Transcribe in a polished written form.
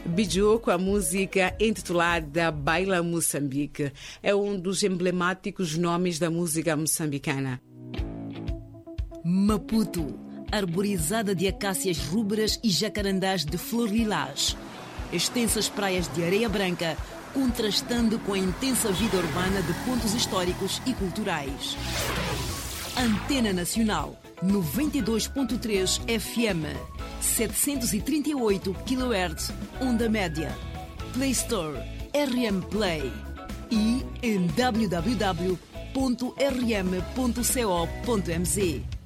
Bijou, com a música intitulada Baila Moçambique, é um dos emblemáticos nomes da música moçambicana. Maputo, arborizada de acácias rubras e jacarandás de flor lilás. Extensas praias de areia branca, contrastando com a intensa vida urbana de pontos históricos e culturais. Antena Nacional, 92.3 FM, 738 kHz, onda média. Play Store, RM Play e em www.rm.co.mz.